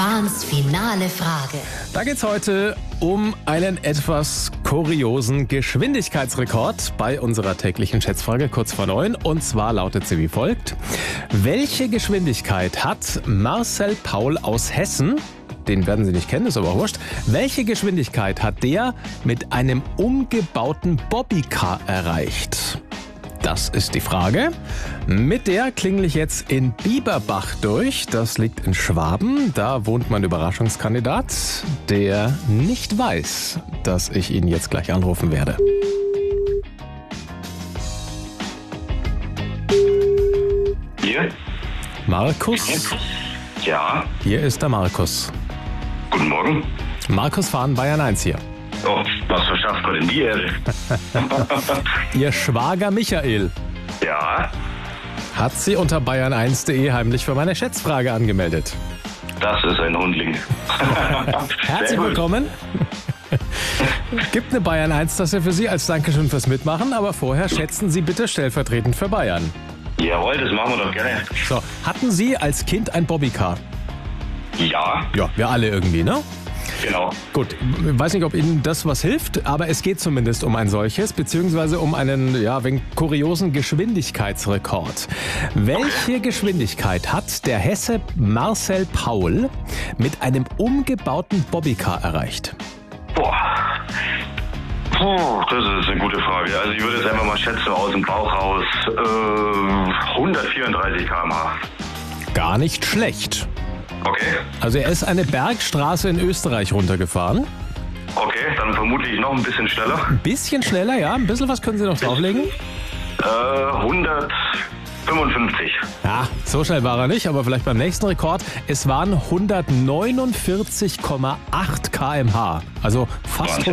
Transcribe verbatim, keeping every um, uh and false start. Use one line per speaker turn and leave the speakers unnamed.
Stefans finale Frage.
Da geht's heute um einen etwas kuriosen Geschwindigkeitsrekord bei unserer täglichen Schätzfrage kurz vor neun. Und zwar lautet sie wie folgt. Welche Geschwindigkeit hat Marcel Paul aus Hessen, den werden Sie nicht kennen, ist aber auch wurscht, welche Geschwindigkeit hat der mit einem umgebauten Bobbycar erreicht? Das ist die Frage. Mit der klingel ich jetzt in Bieberbach durch. Das liegt in Schwaben. Da wohnt mein Überraschungskandidat, der nicht weiß, dass ich ihn jetzt gleich anrufen werde.
Hier?
Markus?
Ja,
Hier ist der Markus.
guten Morgen.
Markus fahren Bayern eins hier.
Oh, was verschafft Gott in die Ehre?
Ihr Schwager Michael
Ja,
hat Sie unter bayern eins punkt de heimlich für meine Schätzfrage angemeldet.
das ist ein Hundling.
Herzlich
Sehr gut.
willkommen. Gibt eine Bayern eins Tasse für Sie als Dankeschön fürs Mitmachen, aber vorher schätzen Sie bitte stellvertretend für Bayern.
Jawohl, das machen wir doch gerne.
So, hatten Sie als Kind ein Bobbycar?
Ja,
Ja, wir alle irgendwie, ne?
genau.
Gut, ich weiß nicht, ob Ihnen das was hilft, aber es geht zumindest um ein solches, beziehungsweise um einen, ja, wegen kuriosen Geschwindigkeitsrekord. Welche Geschwindigkeit hat der Hesse Marcel Paul mit einem umgebauten Bobbycar erreicht?
Boah. Puh, das ist eine gute Frage. Also ich würde jetzt einfach mal schätzen aus dem Bauch raus. Äh, hundertvierunddreißig Kilometer pro Stunde.
Gar nicht schlecht.
Okay,
Also er ist eine Bergstraße in Österreich runtergefahren.
okay, dann vermutlich noch ein bisschen schneller.
Ein bisschen schneller, ja. Ein bisschen was können Sie noch drauflegen?
Äh, hundertfünfundfünfzig.
Ja, so schnell war er nicht, aber vielleicht beim nächsten Rekord. Es waren hundertneunundvierzig Komma acht Kilometer pro Stunde. Also fast
Wahnsinn.